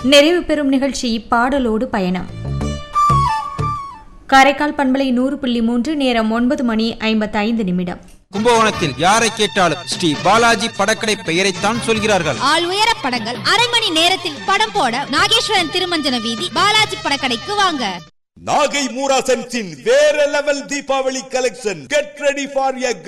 நிறைவு பெறும் நிகழ்ச்சி பாடலோடு பயணம். காரைக்கால் பண்பலை 100.3 நேரம் 9:55. கும்பகோணத்தில் யாரை கேட்டாலும் ஸ்ரீ பாலாஜி படக்கடை பெயரைத்தான் சொல்கிறார்கள். ஆள் உயர படங்கள் அரை மணி நேரத்தில் படம் போட நாகேஸ்வரன் திருமஞ்சன வீதி பாலாஜி படக்கடைக்கு வாங்க. நாகை மூராசன்ஸின் வேற level Deepavali collection. Get ready for a